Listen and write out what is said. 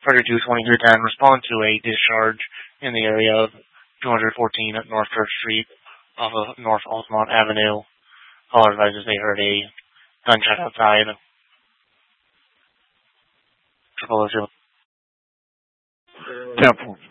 Frederick 22310 respond to a discharge in the area of 214 at North Church Street off of North Altamont Avenue. Caller advises they heard a gunshot outside. 002. 10-4.